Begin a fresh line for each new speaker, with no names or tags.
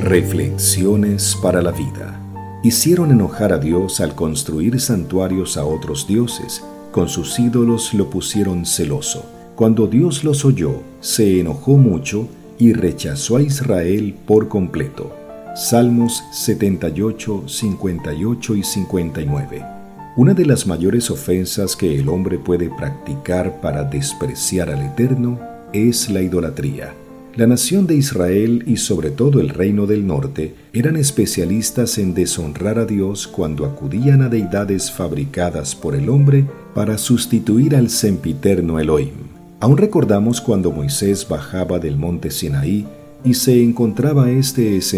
Reflexiones para la vida. Hicieron enojar a Dios al construir santuarios a otros dioses. Con sus ídolos lo pusieron celoso. Cuando Dios los oyó, se enojó mucho y rechazó a Israel por completo. Salmos 78, 58 y 59. Una de las mayores ofensas que el hombre puede practicar para despreciar al Eterno es la idolatría. La nación de Israel y sobre todo el reino del norte eran especialistas en deshonrar a Dios cuando acudían a deidades fabricadas por el hombre para sustituir al sempiterno Elohim. Aún recordamos cuando Moisés bajaba del monte Sinaí y se encontraba